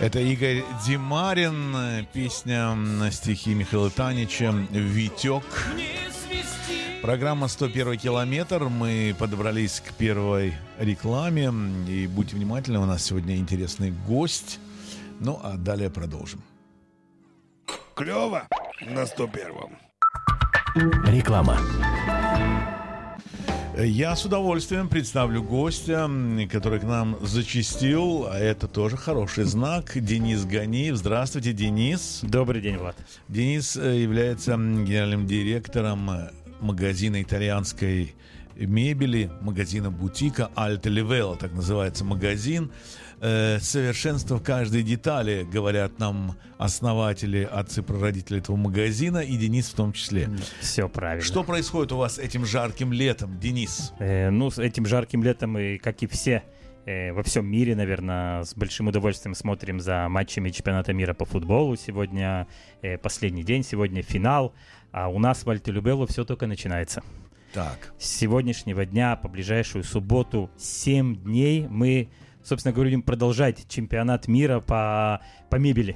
Это Игорь Димарин, песня на стихи Михаила Танича «Витек». Программа «101 километр». Мы подобрались к первой рекламе. И будьте внимательны, у нас сегодня интересный гость. Ну, а далее продолжим. Клево на 101-м. Реклама. Я с удовольствием представлю гостя, который к нам зачастил, а это тоже хороший знак. Денис Ганиев. Здравствуйте, Денис. Добрый день, Влад. Денис является генеральным директором магазина итальянской мебели, магазина бутика Alto Livello, так называется магазин. Совершенство в каждой детали, говорят нам основатели, отцы-прародители этого магазина, и Денис в том числе. Все правильно. Что происходит у вас этим жарким летом, Денис? С этим жарким летом, и как и все во всем мире, наверное, с большим удовольствием смотрим за матчами чемпионата мира по футболу. Сегодня последний день, сегодня финал, а у нас в Alto Livello все только начинается. Так. С сегодняшнего дня по ближайшую субботу 7 дней мы, собственно говоря, будем продолжать чемпионат мира по мебели.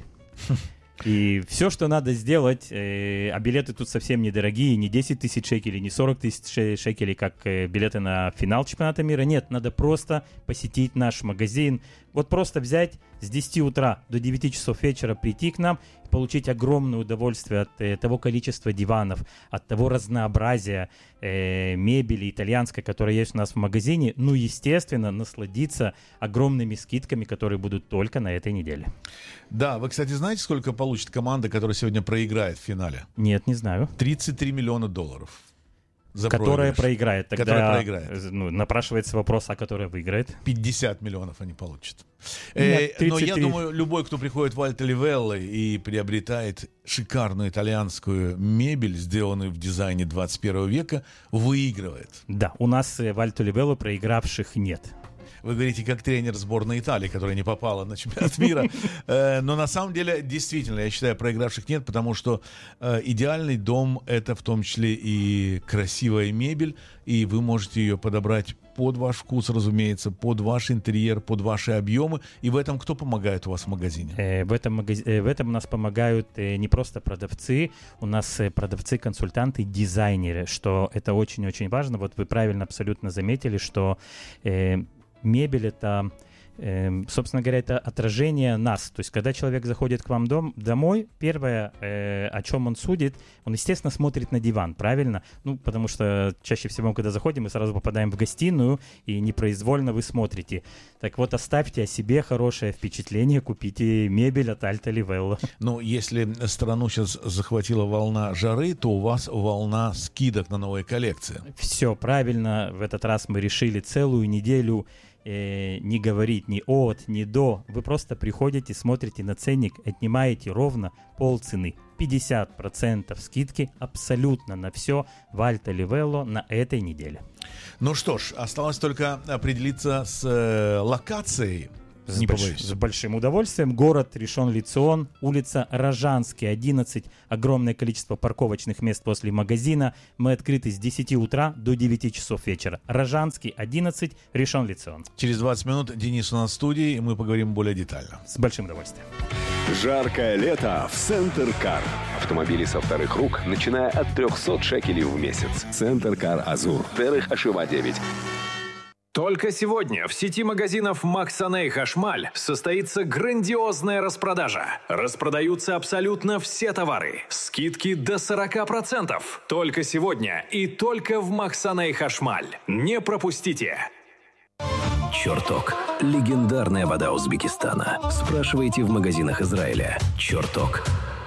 И все, что надо сделать, а билеты тут совсем недорогие, не 10 тысяч шекелей, не 40 тысяч шекелей, как билеты на финал чемпионата мира. Нет, надо просто посетить наш магазин. Вот просто взять с 10 утра до 9 часов вечера, прийти к нам и получить огромное удовольствие от того количества диванов, от того разнообразия мебели итальянской, которая есть у нас в магазине. Ну, естественно, насладиться огромными скидками, которые будут только на этой неделе. Да, вы, кстати, знаете, сколько получит команда, которая сегодня проиграет в финале? Нет, не знаю. 33 миллиона долларов. Которая проиграет. Тогда которая проиграет. Напрашивается вопрос, а которая выиграет? 50 миллионов они получат. Нет, но я думаю, любой, кто приходит в Alto Livello и приобретает шикарную итальянскую мебель, сделанную в дизайне 21 века, выигрывает. Да, у нас в Alto Livello проигравших нет. Вы говорите, как тренер сборной Италии, которая не попала на чемпионат мира. Но на самом деле, действительно, я считаю, проигравших нет, потому что идеальный дом — это в том числе и красивая мебель, и вы можете ее подобрать под ваш вкус, разумеется, под ваш интерьер, под ваши объемы. И в этом кто помогает у вас в магазине? В этом у нас помогают не просто продавцы, у нас продавцы, консультанты, дизайнеры, что это очень-очень важно. Вот вы правильно абсолютно заметили, что мебель — это, собственно говоря, это отражение нас. То есть, когда человек заходит к вам домой, первое, о чем он судит, он, естественно, смотрит на диван, правильно? Ну, потому что чаще всего, когда заходим, мы сразу попадаем в гостиную, и непроизвольно вы смотрите. Так вот, оставьте о себе хорошее впечатление, купите мебель от Alto Livello. Ну, если страну сейчас захватила волна жары, то у вас волна скидок на новые коллекции. Все правильно. В этот раз мы решили целую неделю не говорить ни от, ни до. Вы просто приходите, смотрите на ценник, отнимаете ровно полцены. 50% скидки абсолютно на все в Alto Livello на этой неделе. Ну что ж, осталось только определиться с локацией. С большим удовольствием. Город Ришон-Ле-Цион, улица Рожанский, 11. Огромное количество парковочных мест после магазина. Мы открыты с 10 утра до 9 часов вечера. Рожанский, 11, Ришон-Ле-Цион. Через 20 минут Денис у нас в студии, и мы поговорим более детально. С большим удовольствием. Жаркое лето в Центр Кар. Автомобили со вторых рук, начиная от 300 шекелей в месяц. Центр Кар Азур. Терех Ашива 9. Только сегодня в сети магазинов Максаней Хашмаль состоится грандиозная распродажа. Распродаются абсолютно все товары. Скидки до 40%. Только сегодня и только в Максаней Хашмаль. Не пропустите! Черток. Легендарная вода Узбекистана. Спрашивайте в магазинах Израиля. Черток.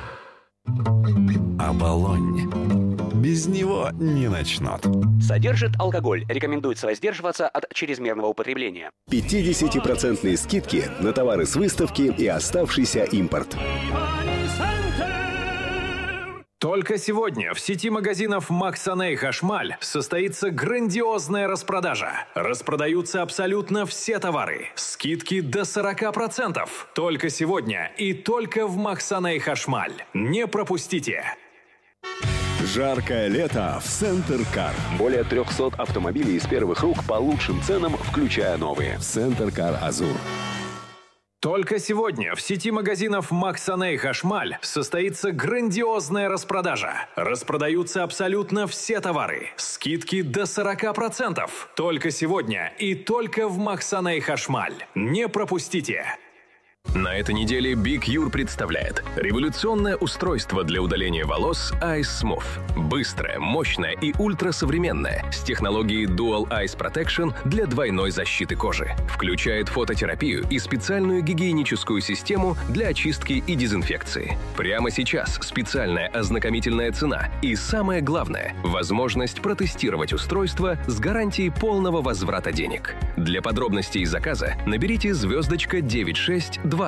Оболонь. Без него не начнут. Содержит алкоголь. Рекомендуется воздерживаться от чрезмерного употребления. 50% скидки на товары с выставки и оставшийся импорт. Только сегодня в сети магазинов Максаней Хашмаль состоится грандиозная распродажа. Распродаются абсолютно все товары. Скидки до 40%. Только сегодня и только в Максаней Хашмаль. Не пропустите! Жаркое лето в Центр Кар. Более 300 автомобилей из первых рук по лучшим ценам, включая новые. Центр Кар Азур. Только сегодня в сети магазинов Максаней Хашмаль состоится грандиозная распродажа. Распродаются абсолютно все товары. Скидки до 40%. Только сегодня и только в Максаней Хашмаль. Не пропустите! На этой неделе Big Your представляет революционное устройство для удаления волос Ice Smooth. Быстрое, мощное и ультрасовременное с технологией Dual Ice Protection для двойной защиты кожи. Включает фототерапию и специальную гигиеническую систему для очистки и дезинфекции. Прямо сейчас специальная ознакомительная цена и, самое главное, возможность протестировать устройство с гарантией полного возврата денег. Для подробностей заказа наберите *9622.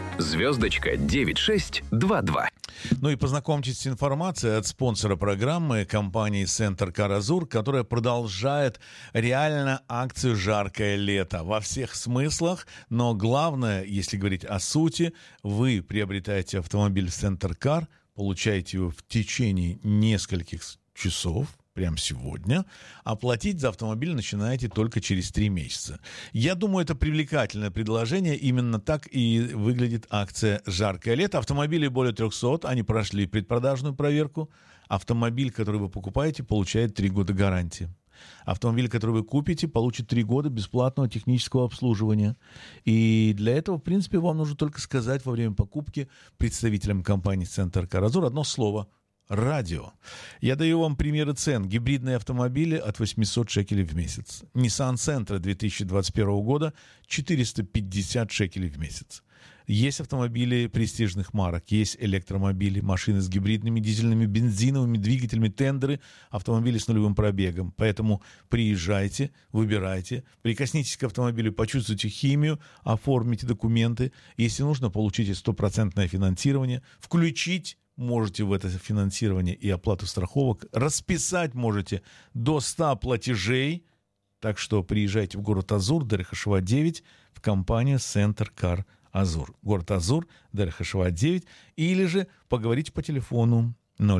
*9622. Ну и познакомьтесь с информацией от спонсора программы, компании Center Car Azur, которая продолжает реально акцию «Жаркое лето» во всех смыслах, но главное, если говорить о сути, вы приобретаете автомобиль Center Car, получаете его в течение нескольких часов, прямо сегодня, а платить за автомобиль начинаете только через 3 месяца. Я думаю, это привлекательное предложение. Именно так и выглядит акция «Жаркое лето». Автомобилей более 300, они прошли предпродажную проверку. Автомобиль, который вы покупаете, получает 3 года гарантии. Автомобиль, который вы купите, получит 3 года бесплатного технического обслуживания. И для этого, в принципе, вам нужно только сказать во время покупки представителям компании Center Car Azur одно слово – радио. Я даю вам примеры цен. Гибридные автомобили от 800 шекелей в месяц. Nissan Sentra 2021 года 450 шекелей в месяц. Есть автомобили престижных марок, есть электромобили, машины с гибридными, дизельными, бензиновыми двигателями, тендеры, автомобили с нулевым пробегом. Поэтому приезжайте, выбирайте, прикоснитесь к автомобилю, почувствуйте химию, оформите документы. Если нужно, получите 100% финансирование, включить можете в это финансирование и оплату страховок, расписать можете до 100 платежей. Так что приезжайте в город Азур, Дер Хашава 9, в компанию Center Car Azur. Город Азур, Дер Хашава 9, или же поговорите по телефону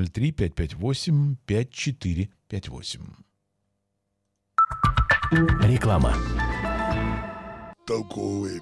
03-558-5458. Реклама. Толковые